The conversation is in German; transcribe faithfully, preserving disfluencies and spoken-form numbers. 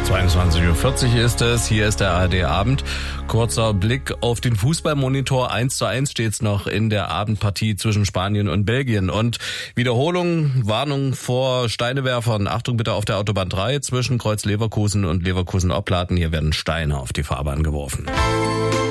zweiundzwanzig Uhr vierzig ist es, hier ist der A R D-Abend. Kurzer Blick auf den Fußballmonitor. eins zu eins steht's noch in der Abendpartie zwischen Spanien und Belgien. Und Wiederholung, Warnung vor Steinewerfern. Achtung bitte auf der Autobahn drei zwischen Kreuz Leverkusen und Leverkusen-Opladen. Hier werden Steine auf die Fahrbahn geworfen.